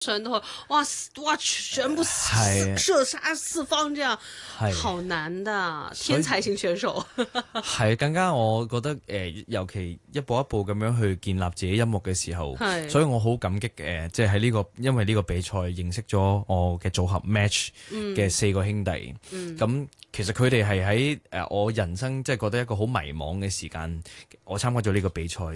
上到去，哇哇，全部射殺四方，這樣好難的天才型選手。 係更加，我覺得尤其一步一步咁樣去建立自己音樂嘅時候，所以我好感激即係喺呢個因為呢個比賽認識咗我嘅組合 Match 嘅4個兄弟。咁其實佢哋係喺我人生即係覺得一個好迷茫嘅時間，我參加咗呢個比賽。